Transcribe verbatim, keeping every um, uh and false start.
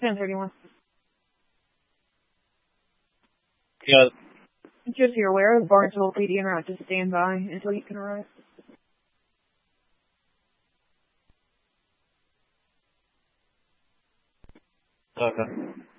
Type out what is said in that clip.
ten thirty-one. Yes. Just so you're aware, the Barnesville P D and are to stand by until you can arrive. Okay.